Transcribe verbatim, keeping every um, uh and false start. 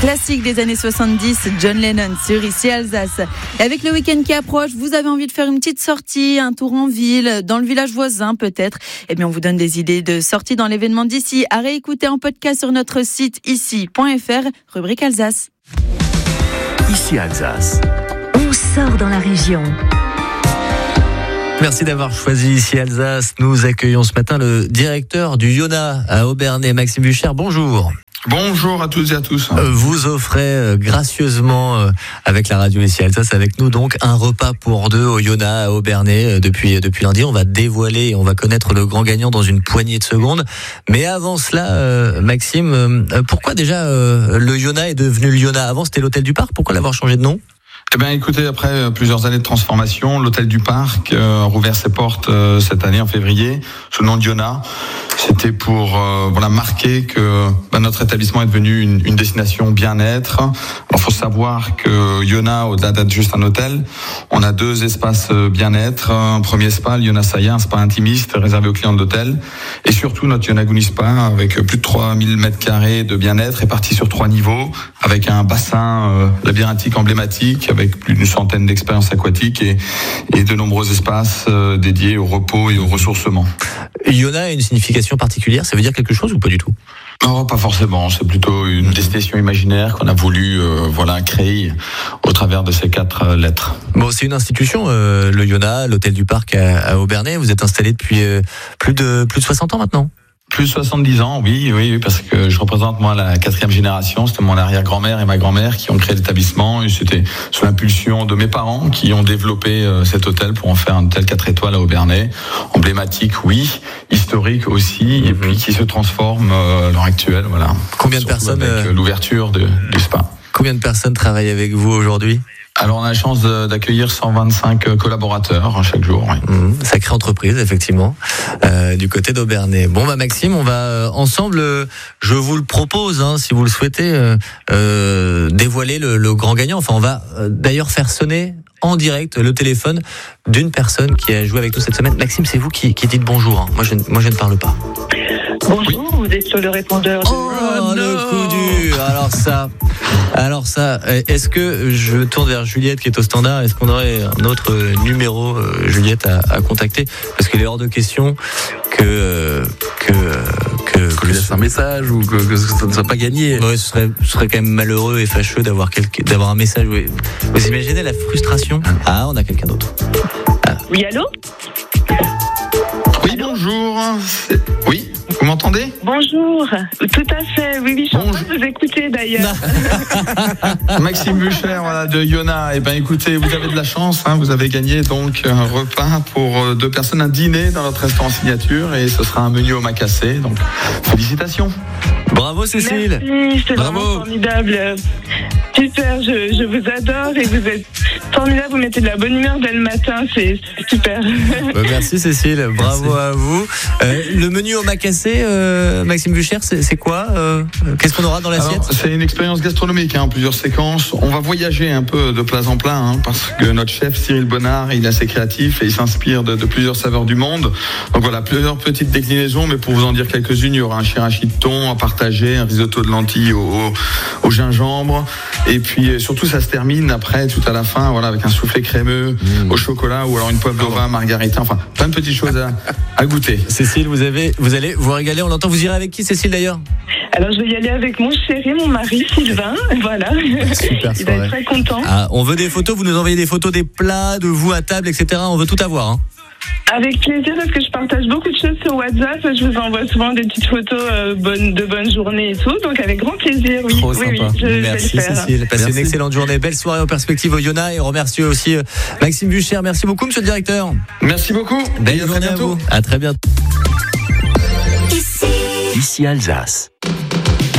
classique des années soixante-dix, John Lennon sur Ici Alsace. Et avec le week-end qui approche, vous avez envie de faire une petite sortie, un tour en ville, dans le village voisin peut-être. Eh bien, on vous donne des idées de sortie dans l'événement d'ici à réécouter en podcast sur notre site ici point f r, rubrique Alsace. Ici Alsace. On sort dans la région. Merci d'avoir choisi Ici Alsace. Nous accueillons ce matin le directeur du Yona à Obernai, Maxime Bucher. Bonjour. Bonjour à toutes et à tous. Vous offrez gracieusement avec la radio Ici Alsace, avec nous donc, un repas pour deux au Yona à Obernai depuis, depuis lundi. On va dévoiler et on va connaître le grand gagnant dans une poignée de secondes. Mais avant cela, Maxime, pourquoi déjà le Yona est devenu le Yona? Avant c'était l'hôtel du Parc, pourquoi l'avoir changé de nom? Eh bien, écoutez, après plusieurs années de transformation, l'hôtel du Parc euh, a rouvert ses portes euh, cette année en février sous le nom de Yona. C'était pour euh, voilà marquer que bah, notre établissement est devenu une, une destination bien-être. Alors, faut savoir que Yona, au-delà d'être juste un hôtel, on a deux espaces bien-être. Un premier spa, le Yona Saya, un spa intimiste réservé aux clients de l'hôtel, et surtout notre Yona Guni Spa avec plus de trois mille mètres carrés de bien-être répartis sur trois niveaux, avec un bassin euh, labyrinthique emblématique, avec plus d'une centaine d'expériences aquatiques et, et de nombreux espaces euh, dédiés au repos et au ressourcement. Yona a une signification particulière, ça veut dire quelque chose ou pas du tout? Non, pas forcément. C'est plutôt une destination imaginaire qu'on a voulu euh, voilà créer au travers de ces quatre euh, lettres. Bon, c'est une institution, euh, le Yona, l'hôtel du Parc à, à Obernai. Vous êtes installé depuis euh, plus de plus de soixante ans maintenant. Plus de soixante-dix ans, oui, oui, oui, parce que je représente moi la quatrième génération. C'était mon arrière-grand-mère et ma grand-mère qui ont créé l'établissement. Et c'était sous l'impulsion de mes parents qui ont développé euh, cet hôtel pour en faire un hôtel quatre étoiles à Obernai. Emblématique, oui, historique aussi, mm-hmm. et puis qui se transforme euh, à l'heure actuelle. Voilà. Combien de Surtout personnes avec euh, l'ouverture de, du spa. Combien de personnes travaillent avec vous aujourd'hui? Alors, on a la chance d'accueillir cent vingt-cinq collaborateurs chaque jour. Oui. Mmh, sacrée entreprise, effectivement, euh, du côté d'Obernai. Bon, bah Maxime, on va euh, ensemble, euh, je vous le propose, hein, si vous le souhaitez, euh, euh, dévoiler le, le grand gagnant. Enfin, on va euh, d'ailleurs faire sonner en direct le téléphone d'une personne qui a joué avec nous cette semaine. Maxime, c'est vous qui, qui dites bonjour. Hein. Moi, je, moi, je ne parle pas. Bonjour, oui. Vous êtes sur le répondeur de... Oh, oh le coup dur. Alors ça, alors ça, est-ce que je tourne vers Juliette qui est au standard? Est-ce qu'on aurait un autre numéro, euh, Juliette, à, à contacter? Parce qu'il est hors de question que que que, que je laisse un message ou que, que ça ne soit pas gagné. Ouais, ce serait, ce serait quand même malheureux et fâcheux d'avoir quelque, d'avoir un message. Oui. Vous imaginez la frustration? Ah, on a quelqu'un d'autre. Ah. Oui, allô? Oui, allô? Bonjour. Oui. Vous m'entendez? Bonjour, tout à fait, oui, oui, je suis en train de vous écouter d'ailleurs. Maxime Bucher, voilà, de Yona. Eh ben, écoutez, vous avez de la chance, hein, vous avez gagné donc un repas pour deux personnes, un dîner dans notre restaurant signature, et ce sera un menu omakase, donc félicitations. Bravo Cécile. Merci, c'est vraiment formidable. Super, je, je vous adore et vous êtes formidable, vous mettez de la bonne humeur dès le matin, c'est, c'est super. Bah, merci Cécile, bravo merci. À vous. Euh, le menu omakase, euh, Maxime Bucher, c'est, c'est quoi euh, Qu'est-ce qu'on aura dans l'assiette? Alors, c'est une expérience gastronomique, hein, plusieurs séquences. On va voyager un peu de plat en plat, hein, parce que notre chef Cyril Bonnard, il est assez créatif et il s'inspire de, de plusieurs saveurs du monde. Donc voilà, plusieurs petites déclinaisons, mais pour vous en dire quelques-unes, il y aura un shirashi de thon à partager, un risotto de lentilles au, au, au gingembre. Et puis surtout ça se termine après tout à la fin voilà avec un soufflé crémeux mmh. au chocolat ou alors une poivre d'ova margarita, enfin plein de petites choses à, à goûter. Cécile, vous avez vous allez vous régaler, on l'entend. Vous irez avec qui Cécile d'ailleurs? Alors je vais y aller avec mon chéri, mon mari Sylvain, voilà. Super, il va être très content. Ah, on veut des photos, vous nous envoyez des photos des plats, de vous à table, et cetera. On veut tout avoir. Hein. Avec plaisir, parce que je partage beaucoup de choses sur WhatsApp. Je vous envoie souvent des petites photos euh, bonne, de bonne journée et tout. Donc avec grand plaisir, oui. Trop oui, sympa. oui, je merci vais le faire. Cécile. Passez une excellente journée. Belle soirée en perspective au Yona. Et on remercie aussi euh, Maxime Bucher. Merci beaucoup, monsieur le directeur. Merci beaucoup. Belle journée à vous. À très bientôt. Ici Alsace.